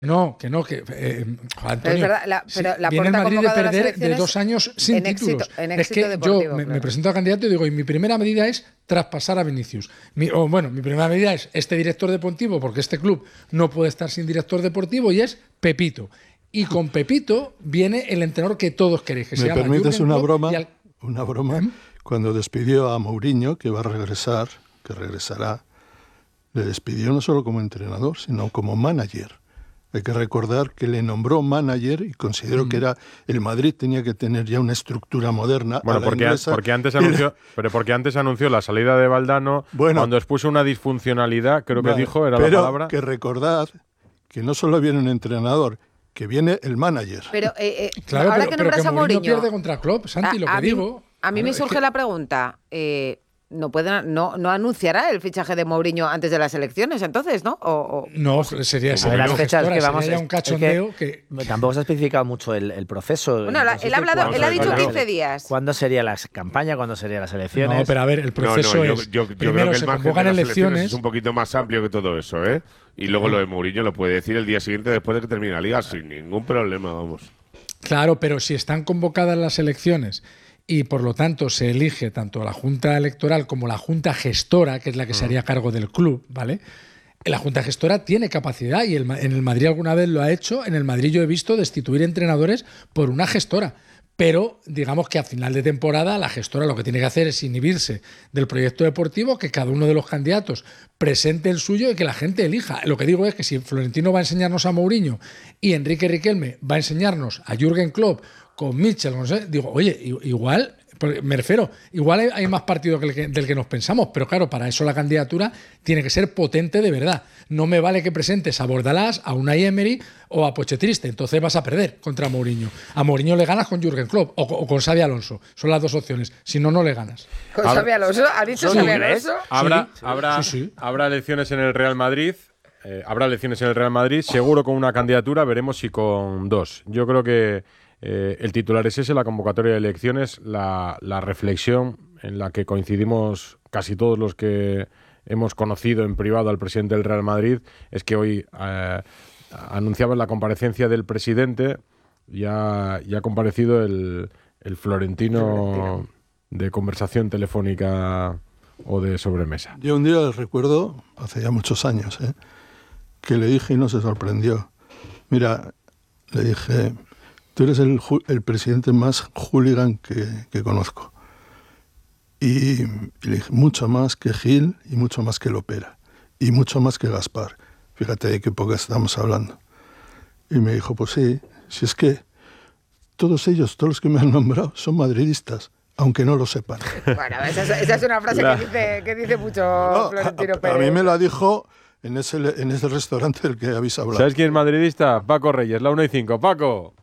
No, Antonio, pero es verdad, pero la viene el Madrid de perder de 2 años sin títulos. Es que yo me presento a candidato y digo, y mi primera medida es traspasar a Vinicius. Mi primera medida es este director deportivo, porque este club no puede estar sin director deportivo, y es Pepito. Y con Pepito viene el entrenador que todos queréis, que se llama ¿Me permites Jürgen una Klopp broma? Una broma. Cuando despidió a Mourinho, que va a regresar, que regresará, le despidió no solo como entrenador, sino como manager. Hay que recordar que le nombró manager y consideró que el Madrid tenía que tener ya una estructura moderna. Bueno, porque antes anunció la salida de Valdano, cuando expuso una disfuncionalidad, creo que dijo, era la palabra. Pero que recordad que no solo viene un entrenador, que viene el manager. Pero claro, ahora que nombras a Mourinho, pierde contra Klopp, Santi, lo que digo. A mí me surge la pregunta. No anunciará el fichaje de Mourinho antes de las elecciones, entonces, ¿no? No, sería las fechas que vamos sería un cachondeo que tampoco se ha especificado mucho el proceso. Bueno, él ha dicho 15 días. ¿Cuándo sería la campaña? ¿Cuándo serían las elecciones? No, pero a ver, el proceso yo primero creo que se el margen convocan de las elecciones. Es un poquito más amplio que todo eso, ¿eh? Y luego lo de Mourinho lo puede decir el día siguiente después de que termine la liga sin ningún problema, vamos. Claro, pero si están convocadas las elecciones y por lo tanto se elige tanto la Junta Electoral como la Junta Gestora, que es la que se haría cargo del club, ¿vale? La Junta Gestora tiene capacidad y en el Madrid alguna vez lo ha hecho. En el Madrid yo he visto destituir entrenadores por una gestora. Pero digamos que a final de temporada la gestora lo que tiene que hacer es inhibirse del proyecto deportivo, que cada uno de los candidatos presente el suyo y que la gente elija. Lo que digo es que si Florentino va a enseñarnos a Mourinho y Enrique Riquelme va a enseñarnos a Jürgen Klopp con Mitchell, no sé, digo, oye, igual, me refiero, igual hay más partido del que nos pensamos, pero claro, para eso la candidatura tiene que ser potente de verdad. No me vale que presentes a Bordalás, a Unai Emery o a Pochettino, entonces vas a perder contra Mourinho. A Mourinho le ganas con Jürgen Klopp o con Xabi Alonso, son las dos opciones, si no, no le ganas. ¿Con Xabi Alonso? ¿Ha dicho Xabi Alonso? Habrá elecciones en el Real Madrid. Seguro con una candidatura, veremos si con dos. Yo creo que el titular es ese, la convocatoria de elecciones, la reflexión en la que coincidimos casi todos los que hemos conocido en privado al presidente del Real Madrid, es que hoy anunciaba la comparecencia del presidente, ya ha comparecido el Florentino de conversación telefónica o de sobremesa. Yo un día recuerdo, hace ya muchos años, que le dije y no se sorprendió. Mira, le dije, tú eres el presidente más hooligan que conozco. Y le dije, mucho más que Gil y mucho más que Lopera. Y mucho más que Gaspar. Fíjate de qué época estamos hablando. Y me dijo, pues sí, si es que todos los que me han nombrado, son madridistas, aunque no lo sepan. Bueno, esa es una frase que dice mucho Florentino Pérez. A mí me la dijo en ese restaurante del que habéis hablado. ¿Sabes quién es madridista? Paco Reyes, la 1:05. Paco.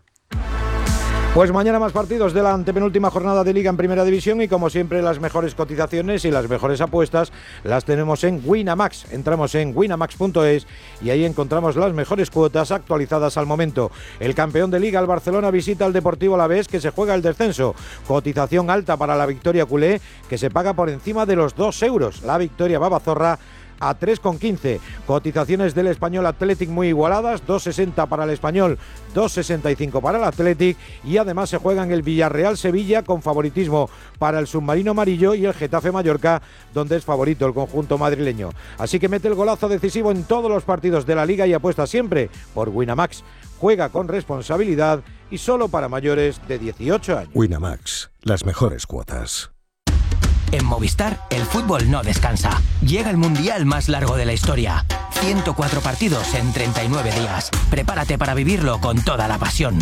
Pues mañana más partidos de la antepenúltima jornada de Liga en Primera División y como siempre las mejores cotizaciones y las mejores apuestas las tenemos en Winamax. Entramos en winamax.es y ahí encontramos las mejores cuotas actualizadas al momento. El campeón de Liga, el Barcelona, visita al Deportivo Alavés, que se juega el descenso. Cotización alta para la victoria culé, que se paga por encima de los 2 euros. La victoria Babazorra a 3,15. Cotizaciones del Español Athletic muy igualadas, 2,60 para el Español, 2,65 para el Athletic, y además se juegan el Villarreal Sevilla con favoritismo para el submarino amarillo y el Getafe Mallorca, donde es favorito el conjunto madrileño. Así que mete el golazo decisivo en todos los partidos de la Liga y apuesta siempre por Winamax. Juega con responsabilidad y solo para mayores de 18 años. Winamax, las mejores cuotas. En Movistar, el fútbol no descansa. Llega el mundial más largo de la historia. 104 partidos en 39 días. Prepárate para vivirlo con toda la pasión.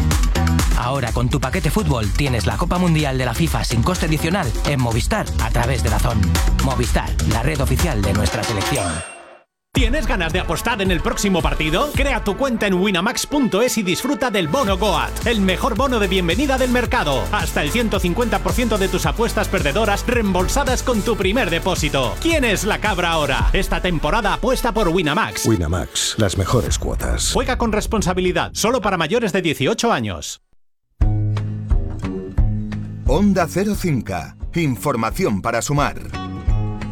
Ahora con tu paquete fútbol tienes la Copa Mundial de la FIFA sin coste adicional en Movistar a través de DAZN. Movistar, la red oficial de nuestra selección. ¿Tienes ganas de apostar en el próximo partido? Crea tu cuenta en winamax.es y disfruta del bono Goat, el mejor bono de bienvenida del mercado. Hasta el 150% de tus apuestas perdedoras reembolsadas con tu primer depósito. ¿Quién es la cabra ahora? Esta temporada apuesta por Winamax. Winamax, las mejores cuotas. Juega con responsabilidad, solo para mayores de 18 años. Onda Cero Cinca. Información para sumar.